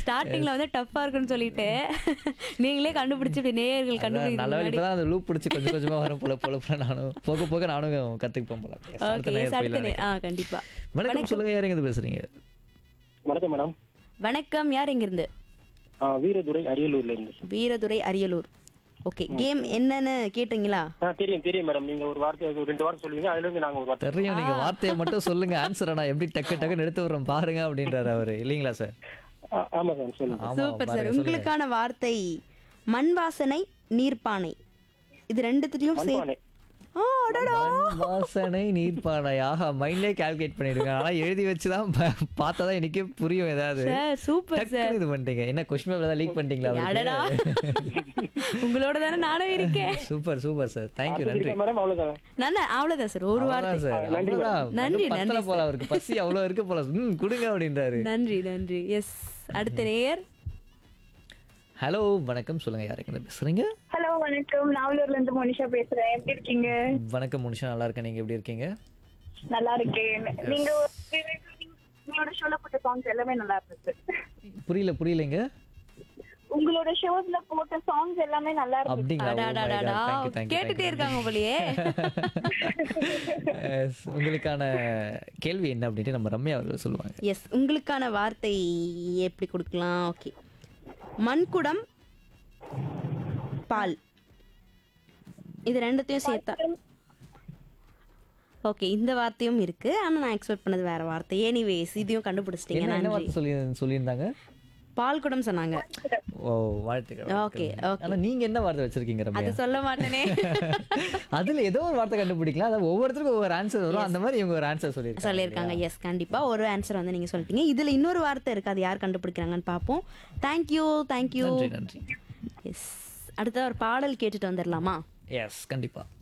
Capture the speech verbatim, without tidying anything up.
ஸ்டார்டிங்ல வந்து டஃப்பா இருக்குன்னு சொல்லிட்டு நீங்களே கண்டுபிடிச்சு இப்படி நேயர்கள் நல்ல வேலை கண்டுபிடிச்சு இப்பதான் அந்த லூப் பிடிச்சி கொஞ்சம் கொஞ்சமா வரும் போல போல போல நானும் போக போக நானும் கத்துக்குப்பேன் போல. Yes, அடுத்த ஓகே நேயர் அடுத்த போயிடலாம் நே- நினைக்கிறேன். ஆ கண்டிப்பா. வணக்கம் சொல்லுங்க, யார் எங்க பேசுறீங்க? வணக்கம் மேடம். வணக்கம், யார் எங்க இருந்து? ஆ, வீரதுரை அரியலூர்ல இருந்து. வீரதுரை அரியலூர். ஓகே, கேம் என்னன்னு கேட்டீங்களா? ஆ, தெரியும் தெரியும் மேடம். நீங்க ஒரு வார்த்தை ஒரு ரெண்டு வார்த்தை சொல்லுவீங்க, அதுல இருந்து நாங்க ஒரு வார்த்தை. தெரியும், நீங்க வார்த்தையை மட்டும் சொல்லுங்க, ஆன்சரை நான் எப்படி டக்கு டக்குன்னு எடுத்து விடுறேன் பாருங்க அப்படின்றாரு அவரு, இல்லைங்களா சார்? ஆ, ஆமா சார் சொல்லுங்க. ஆமா, சூப்பர் சார். பாருங்க, சொல்லுங்க. உங்களுக்கான வார்த்தை மண் வாசனை, நீர்ப்பானை. இது ரெண்டுத்தையும் சே மண்பானை. ஆ அடடா. மண் வாசனை நீர்ப்பானை. ஆஹா, மைண்ட்லயே கால்குலேட் பண்ணிடுங்க. ஆனா எழுதி வச்சுதான் பா- பார்த்தாதான் எனக்கே புரியும் ஏதாவது. Sir super sir. டக்குன்னு இது பண்ணிட்டீங்க. என்ன கொஸ்டின் பேப்பர் ஏதாவது லீக் பண்ணிட்டீங்களா அடடா. அவருக்கு? உங்களோட தானே நானும் இருக்கேன். சூப்பர் சூப்பர் சார், தேங்க்யூ, நன்றி. இருக்கா மேடம்? அவ்வளவுதான். நான் அவ்வளவுதான் சார், ஒரு வார்த்தை. அவ்வளவுதான் சார், நன்றி, அவ்வளவுதான். நன்றி, இன்னும் பத்தல நன்றி போல அவருக்கு, பசி அவ்வளவு இருக்கு போல. ம் கொடுங்க அப்படின்றாரு. நன்றி நன்றி. எஸ், அடுத்த நேயர். ஹலோ வணக்கம், சொல்லுங்க, யாருங்க பேசுறீங்க? ஹலோ வணக்கம், நாவலூர்ல இருந்து மோனிஷா பேசுறேன். எப்படி இருக்கீங்க? வணக்கம் முனிஷா, நல்லா இருக்கேன், நீங்க எப்படி இருக்கீங்க? நல்லா இருக்கேன். நீங்க உங்களோட ஷோல போட்ட சாங்ஸ் எல்லாமே நல்லா இருந்துச்சு. புரியல புரியலைங்க. உங்களோட ஷோஸ்ல போட்ட சாங்ஸ் எல்லாமே நல்லா இருந்துச்சு. அப்படிங்களா? Oh my God, அடாடாடாடா. thank you, thank you, கேட்டுட்டே thank you. இருக்காங்க போலயே. Yes, உங்களுக்கான கேள்வி என்ன அப்படின்ட்டு நம்ம ரம்யா அவர்கள் சொல்லுவாங்க. எஸ், உங்களுக்கான வார்த்தை எப்படி கொடுக்கலாம்? ஓகே, மண்குடம், பால், இது ரெண்டுத்தையும் சேர்த்தா. ஓகே, இந்த வார்த்தையும் இருக்கு, ஆனா நான் எக்ஸ்பெக்ட் பண்ணது வேற வார்த்தை. எனிவேஸ், இதையும் கண்டுபிடிச்சிட்டீங்க, என்ன என்ன நன்றி. வார்த்தை சொல்லி சொல்லியிருந்தாங்க? பால் குடம் சொன்னாங்க. ஓ, வாழ்த்துக்கள். Okay, okay. ஆனா நீங்க என்ன வார்த்தை வச்சிருக்கீங்க அது ரம்யா? சொல்ல மாட்டேனே. அதுல ஏதோ ஒரு வார்த்தை கண்டுபிடிக்கலாம். அதாவது ஒவ்வொருத்தருக்கும் ஒவ்வொரு ஆன்சர் வரும். அந்த மாதிரி இவங்க ஒரு ஆன்சர் சொல்லியிருக்காங்க. சொல்லியிருக்காங்க. எஸ், கண்டிப்பா ஒரு ஆன்சர் வந்து நீங்க சொல்லிட்டீங்க. இதுல இன்னொரு வார்த்தை இருக்கு, அது யார் கண்டுபிடிக்கிறாங்கன்னு பார்ப்போம். Thank you thank you. நன்றி நன்றி. எஸ், அடுத்த ஒரு பாடல் கேட்டுட்டு வந்துடலாமா? எஸ், கண்டிப்பா.